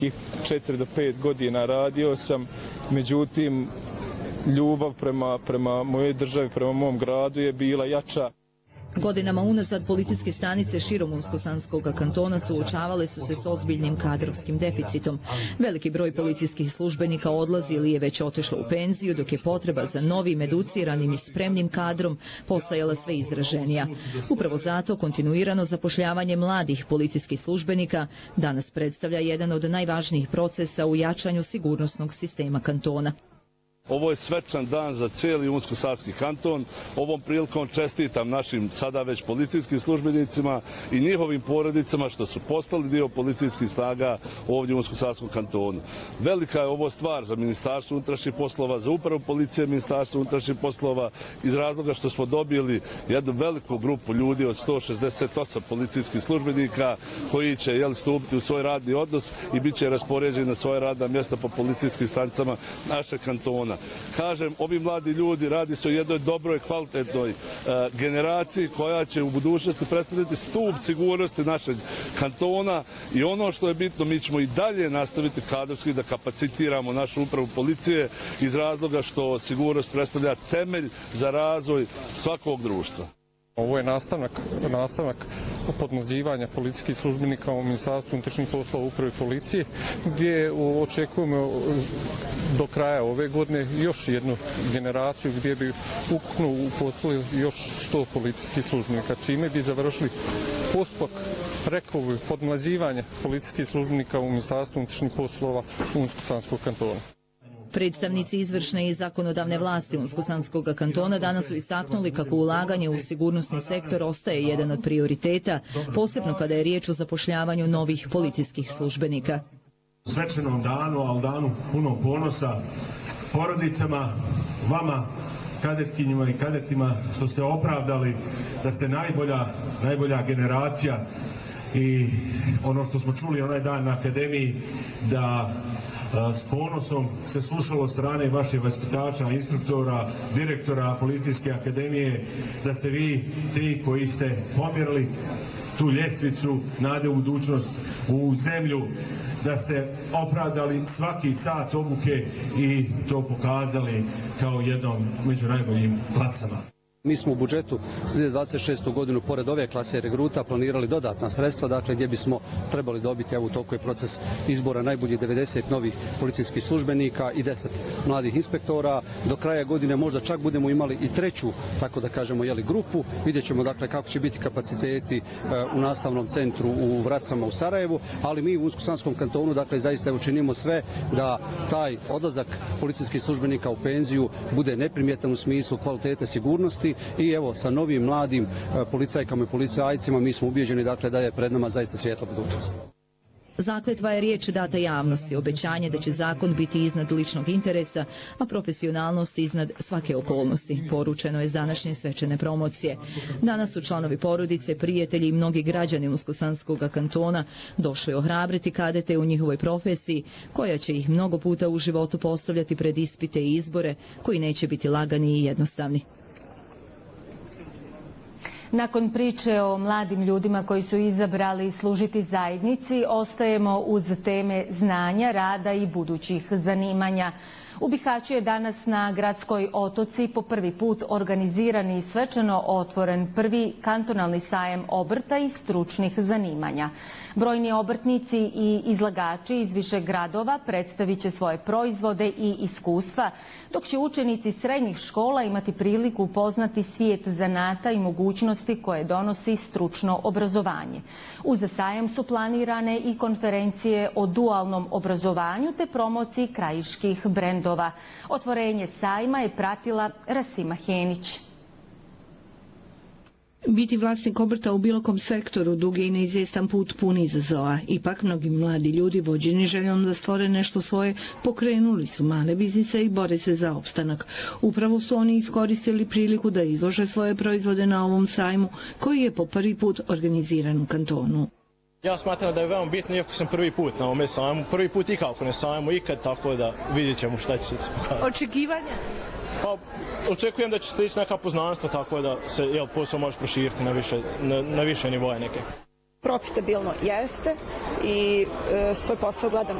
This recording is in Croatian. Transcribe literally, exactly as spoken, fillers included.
Četiri do pet godina radio sam, međutim ljubav prema, prema mojoj državi, prema mom gradu je bila jača. Godinama unazad policijske stanice širom Unsko-Sanskog kantona suočavale su se s ozbiljnim kadrovskim deficitom. Veliki broj policijskih službenika odlazi ili je već otišlo u penziju, dok je potreba za novim, educiranim i spremnim kadrom postajala sve izraženija. Upravo zato kontinuirano zapošljavanje mladih policijskih službenika danas predstavlja jedan od najvažnijih procesa u jačanju sigurnosnog sistema kantona. Ovo je svečan dan za cijeli Unsko-Sanski kanton. Ovom prilikom čestitam našim sada već policijskim službenicima i njihovim porodicama što su postali dio policijskih snaga ovdje u Unsko-Sanskom kantonu. Velika je ovo stvar za Ministarstvo unutrašnjih poslova, za upravu policije Ministarstva unutrašnjih poslova, iz razloga što smo dobili jednu veliku grupu ljudi od sto šezdeset osam policijskih službenika koji će jel, stupiti u svoj radni odnos i bit će raspoređeni na svoje radna mjesta po policijskim stanicama našeg kantona. Kažem, ovi mladi ljudi radi se o jednoj dobroj, kvalitetnoj e, generaciji koja će u budućnosti predstaviti stup sigurnosti našeg kantona i ono što je bitno, mi ćemo i dalje nastaviti kadrovski da kapacitiramo našu upravu policije iz razloga što sigurnost predstavlja temelj za razvoj svakog društva. Ovo je nastavak, nastavak podmlađivanja policijskih službenika u Ministarstvu unutrašnjih poslova uprave policije, gdje očekujemo do kraja ove godine još jednu generaciju gdje bi ukupno uposlili još sto policijskih službenika, čime bi završili postupak rekao podmlađivanja policijskih službenika u Ministarstvu unutrašnjih poslova Unsko-Sanskog kantona. Predstavnici izvršne i zakonodavne vlasti Unsko-Sanskog kantona danas su istaknuli kako ulaganje u sigurnosni sektor ostaje jedan od prioriteta, posebno kada je riječ o zapošljavanju novih policijskih službenika. Svečanom danu, ali danu puno ponosa, porodicama, vama, kadetkinjima i kadetima, što ste opravdali da ste najbolja, najbolja generacija i ono što smo čuli onaj dan na akademiji, da s ponosom se slušalo od strane vaših vaspitača, instruktora, direktora policijske akademije, da ste vi ti koji ste pomjerili tu ljestvicu nade u budućnost u zemlju, da ste opravdali svaki sat obuke i to pokazali kao jednom među najboljim klasama. Mi smo u budžetu za dvije tisuće dvadeset šestu godinu, pored ove klase regruta, planirali dodatna sredstva, dakle gdje bismo trebali dobiti, evo u toku je proces izbora najboljih devedeset novih policijskih službenika i deset mladih inspektora. Do kraja godine možda čak budemo imali i treću, tako da kažemo, jeli, grupu. Vidjet ćemo dakle kako će biti kapaciteti e, u nastavnom centru u Vracama u Sarajevu, ali mi u Unsko-Sanskom kantonu dakle zaista učinimo sve da taj odlazak policijskih službenika u penziju bude neprimjetan u smislu kvalitete sigurnosti. I evo, sa novim mladim policajkama i policajcima mi smo ubijeđeni dakle, da je pred nama zaista svijetla budućnost. Zakletva je riječ data javnosti, obećanje da će zakon biti iznad ličnog interesa, a profesionalnost iznad svake okolnosti. Poručeno je s današnje svečane promocije. Danas su članovi porodice, prijatelji i mnogi građani Unsko-Sanskog kantona došli ohrabriti kadete u njihovoj profesiji, koja će ih mnogo puta u životu postavljati pred ispite i izbore, koji neće biti lagani i jednostavni. Nakon priče o mladim ljudima koji su izabrali služiti zajednici, ostajemo uz teme znanja, rada i budućih zanimanja. U Bihaću je danas na gradskoj otoci po prvi put organiziran i svečano otvoren prvi kantonalni sajem obrta i stručnih zanimanja. Brojni obrtnici i izlagači iz više gradova predstavit će svoje proizvode i iskustva, dok će učenici srednjih škola imati priliku upoznati svijet zanata i mogućnosti koje donosi stručno obrazovanje. Uz sajem su planirane i konferencije o dualnom obrazovanju te promociji krajiških brendova. Otvorenje sajma je pratila Rasima Henić. Biti vlasnik obrta u bilo kom sektoru dug je i neizvjestan put pun izazova. Ipak mnogi mladi ljudi vođeni željom da stvore nešto svoje pokrenuli su male biznise i bore se za opstanak. Upravo su oni iskoristili priliku da izlože svoje proizvode na ovom sajmu koji je po prvi put organiziran u kantonu. Ja smatram da je veoma bitno, iako sam prvi put na ovome sajmu, prvi put ikako ne sajmu ikad, tako da vidjet ćemo šta će se pokazati. Očekivanja? Pa, očekujem da će stići neka poznanstva, tako da se jel, posao može proširiti na više, na, na više nivoje neke. Profitabilno jeste i e, svoj posao gledam